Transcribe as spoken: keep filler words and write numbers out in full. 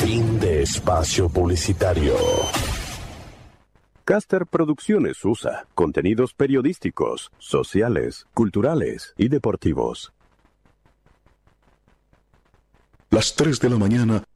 Fin de espacio publicitario. Caster Producciones U S A. Contenidos periodísticos, sociales, culturales y deportivos. Las tres de la mañana